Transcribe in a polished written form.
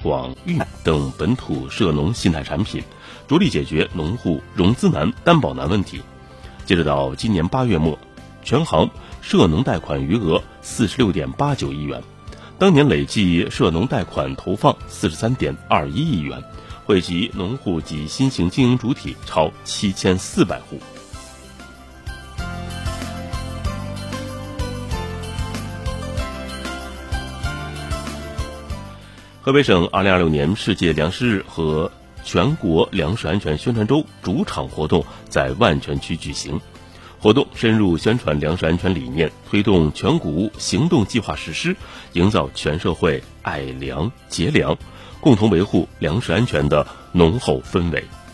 广、玉等本土涉农信贷产品，着力解决农户融资难、担保难问题。截止到今年8月末，全行涉农贷款余额46.89亿元，当年累计涉农贷款投放43.21亿元，惠及农户及新型经营主体超7400户。河北省2026年世界粮食日和全国粮食安全宣传周主场活动在万全区举行。活动深入宣传粮食安全理念，推动全谷物行动计划实施，营造全社会爱粮节粮，共同维护粮食安全的浓厚氛围。